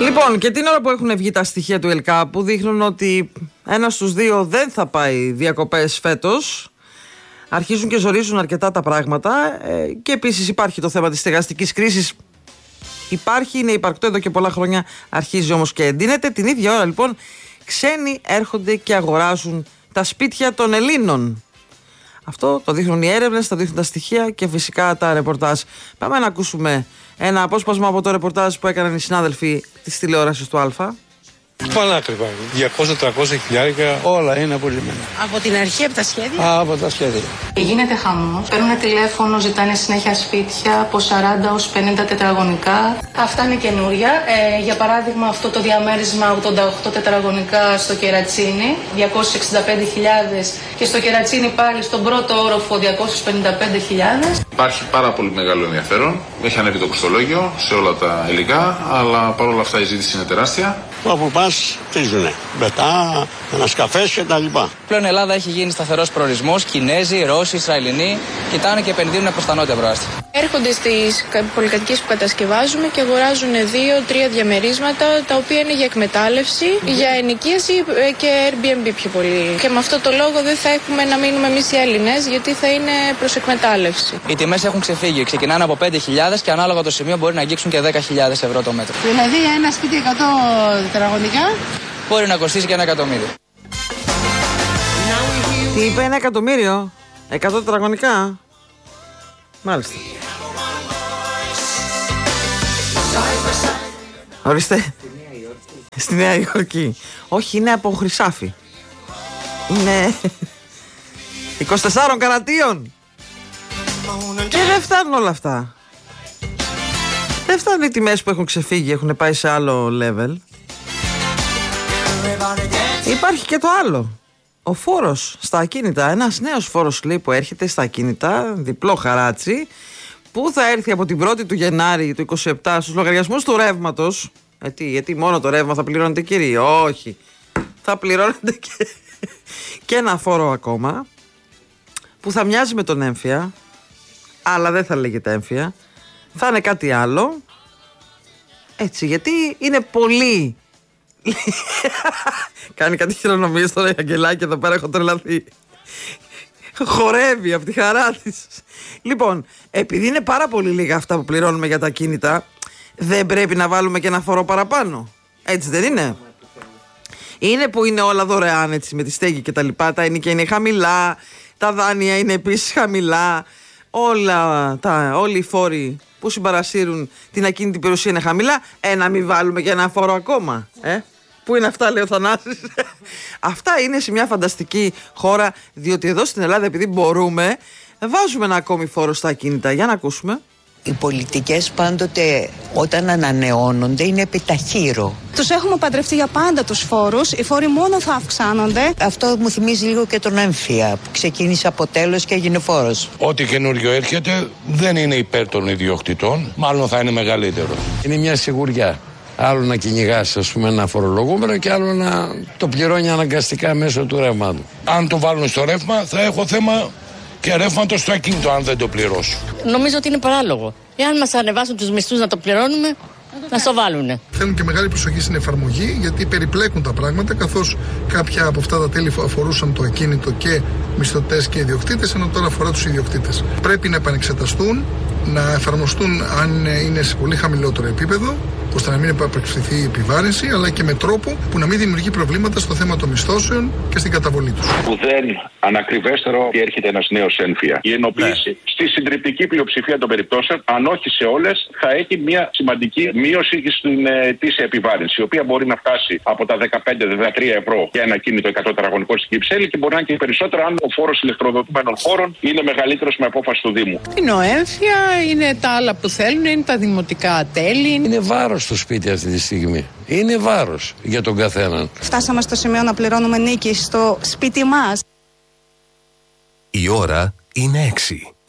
Λοιπόν, και την ώρα που έχουν βγει τα στοιχεία του ΕΛΚΑ που δείχνουν ότι 1 στους 2 δεν θα πάει διακοπές φέτος, αρχίζουν και ζορίζουν αρκετά τα πράγματα, και επίσης υπάρχει το θέμα της στεγαστικής κρίσης. Υπάρχει, είναι υπαρκτό εδώ και πολλά χρόνια, αρχίζει όμως και εντείνεται. Την ίδια ώρα λοιπόν ξένοι έρχονται και αγοράζουν τα σπίτια των Ελλήνων. Αυτό το δείχνουν οι έρευνες, το δείχνουν τα στοιχεία και φυσικά τα ρεπορτάζ. Πάμε να ακούσουμε ένα απόσπασμα από το ρεπορτάζ που έκαναν οι συνάδελφοι της τηλεόρασης του Α. Πανάκριβα, 200-300 χιλιάρικα, όλα είναι απολυμμένα. Από την αρχή, από τα σχέδια. Από τα σχέδια. Γίνεται χαμός. Παίρνουν τηλέφωνο, ζητάνε συνέχεια σπίτια από 40 ως 50 τετραγωνικά. Αυτά είναι καινούρια. Για παράδειγμα, αυτό το διαμέρισμα 88 τετραγωνικά στο Κερατσίνι, 265.000, και στο Κερατσίνι πάλι στον πρώτο όροφο 255.000. Υπάρχει πάρα πολύ μεγάλο ενδιαφέρον. Έχει ανέβει το κοστολόγιο σε όλα τα υλικά, αλλά παρόλα αυτά η ζήτηση είναι τεράστια. Όπου πας, χτίζουνε. Μετά, ανασκαφές και τα λοιπά. Πλέον η Ελλάδα έχει γίνει σταθερός προορισμός. Κινέζοι, Ρώσοι, Ισραηλινοί κοιτάνε και επενδύουν προς τα νότια προάστια. Έρχονται στις πολυκατοικίες που κατασκευάζουμε και αγοράζουν 2-3 διαμερίσματα, τα οποία είναι για εκμετάλλευση, για ενοικίαση και Airbnb πιο πολύ. Και με αυτό το λόγο δεν θα έχουμε να μείνουμε εμείς οι Έλληνες, γιατί θα είναι προς εκμετάλλευση. Οι τιμές έχουν ξεφύγει. Ξεκινάνε από 5.000 και ανάλογα το σημείο μπορεί να αγγίξουν και 10.000 ευρώ το μέτρο. Δηλαδή ένα σπίτι 100 τετραγωνικά μπορεί να κοστίσει και 1 εκατομμύριο. Τι είπε, 1 εκατομμύριο? 100 τετραγωνικά? Μάλιστα. Ορίστε. Στη Νέα Υόρκη. Όχι, είναι από Χρυσάφι. Είναι 24 καρατίων. Και δεν φτάνουν όλα αυτά. Δεν φτάνουν οι τιμές που έχουν ξεφύγει, έχουν πάει σε άλλο level. Υπάρχει και το άλλο. Ο φόρος στα ακίνητα. Ένας νέος φόρος, λέει, που έρχεται στα ακίνητα, διπλό χαράτσι, που θα έρθει από την 1η του Γενάρη του 27 στους λογαριασμούς του ρεύματος. Γιατί μόνο το ρεύμα θα πληρώνετε, κύριοι? Όχι. Θα πληρώνετε και ένα φόρο ακόμα, που θα μοιάζει με τον έμφυα, αλλά δεν θα λέγεται έμφυα. Θα είναι κάτι άλλο. Έτσι, γιατί είναι πολύ. Κάνει κάτι χειρονομίες τώρα η Αγγελάκη εδώ πέρα, έχω τρελαθεί. Χορεύει από τη χαρά της. Λοιπόν, επειδή είναι πάρα πολύ λίγα αυτά που πληρώνουμε για τα κίνητα, δεν πρέπει να βάλουμε και ένα φόρο παραπάνω? Έτσι δεν είναι? Είναι που είναι όλα δωρεάν, έτσι, με τη στέγη και τα λοιπά. Τα ενοικία είναι χαμηλά, τα δάνεια είναι επίσης χαμηλά, όλοι οι φόροι που συμπαρασύρουν την ακίνητη περιουσία είναι χαμηλά. Να μην βάλουμε και ένα φόρο ακόμα? Πού είναι αυτά, λέει ο Θανάσης? Αυτά είναι σε μια φανταστική χώρα, διότι εδώ στην Ελλάδα, επειδή μπορούμε, βάζουμε ένα ακόμη φόρο στα ακίνητα. Για να ακούσουμε. Οι πολιτικές πάντοτε όταν ανανεώνονται είναι επιταχύρω. Τους έχουμε παντρευτεί για πάντα τους φόρους, οι φόροι μόνο θα αυξάνονται. Αυτό μου θυμίζει λίγο και τον έμφυα που ξεκίνησε από τέλος και έγινε φόρος. Ό,τι καινούριο έρχεται δεν είναι υπέρ των ιδιοκτητών, μάλλον θα είναι μεγαλύτερο. Είναι μια σιγουριά. Άλλο να κυνηγάς, ας πούμε, ένα φορολογούμενο και άλλο να το πληρώνει αναγκαστικά μέσω του ρεύματος. Αν το βάλουν στο ρεύμα θα έχω θέμα και ρεύματο στο ακίνητο αν δεν το πληρώσω. Νομίζω ότι είναι παράλογο. Εάν μας ανεβάσουν τους μισθούς να το πληρώνουμε, να το βάλουνε. Θέλουν και μεγάλη προσοχή στην εφαρμογή, γιατί περιπλέκουν τα πράγματα, καθώς κάποια από αυτά τα τέλη αφορούσαν το ακίνητο και μισθωτές και ιδιοκτήτες, ενώ τώρα αφορά τους ιδιοκτήτες. Πρέπει να επανεξεταστούν, να εφαρμοστούν αν είναι σε πολύ χαμηλότερο επίπεδο, ώστε να μην επαπραξιθεί η επιβάρυνση, αλλά και με τρόπο που να μην δημιουργεί προβλήματα στο θέμα των μισθώσεων και στην καταβολή τους. Ουδέν ανακριβέστερο ότι έρχεται ένας νέος έμφυα. Η ενοποίηση στη συντριπτική πλειοψηφία των περιπτώσεων, αν όχι σε όλες, θα έχει μια σημαντική μείωση στην ετήσια επιβάρυνση, η οποία μπορεί να φτάσει από τα 15-13 ευρώ για ένα κίνητο 100 τετραγωνικό στην Κυψέλη και μπορεί να είναι και περισσότερο αν ο φόρος ηλεκτροδοτούμενων χώρων είναι μεγαλύτερος με απόφαση του Δήμου. Είναι ο έμφυα, είναι τα άλλα που θέλουν, είναι τα δημοτικά τέλη. Είναι βάρος στο σπίτι αυτή τη στιγμή. Είναι βάρος για τον καθέναν. Φτάσαμε στο σημείο να πληρώνουμε νίκη στο σπίτι μας. Η ώρα είναι 6.